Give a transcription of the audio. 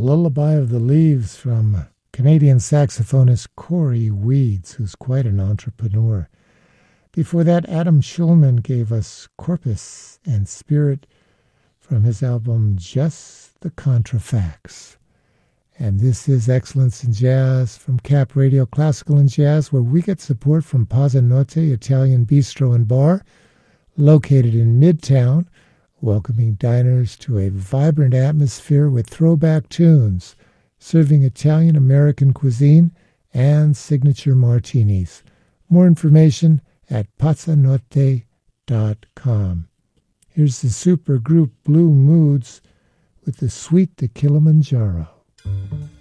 Lullaby of the Leaves from Canadian saxophonist Corey Weeds, who's quite an entrepreneur. Before that, Adam Schulman gave us Corpus and Spirit from his album Just the Contrafacts. And this is Excellence in Jazz from Cap Radio Classical and Jazz, where we get support from Pazza Notte Italian Bistro and Bar, located in Midtown, welcoming diners to a vibrant atmosphere with throwback tunes, serving Italian-American cuisine and signature martinis. More information at pazzanotte.com. Here's the super group Blue Moods with the Suite to Kilimanjaro.